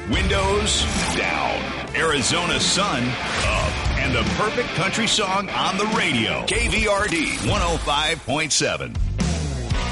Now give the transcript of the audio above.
Windows down. Arizona sun up. And the perfect country song on the radio. KVRD 105.7.